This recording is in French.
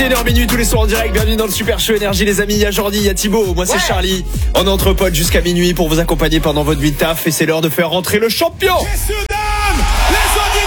1h minuit tous les soirs en direct, bienvenue dans le Super Show Énergie les amis, il y a Jordi, il y a Thibaut, moi c'est Charlie. On est entre potes jusqu'à minuit pour vous accompagner pendant votre vie de taf et c'est l'heure de faire rentrer le champion. Messieurs, dames, les